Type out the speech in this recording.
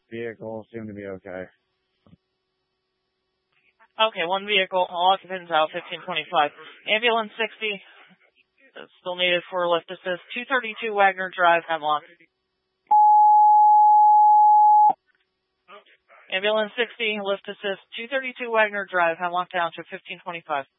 vehicles seem to be okay. Okay, one vehicle, all occupants out, 1525. Ambulance 60, still needed for lift assist. 232 Wagner Drive, Hemlock. Ambulance 60, lift assist. 232 Wagner Drive, Hemlock Township, 1525.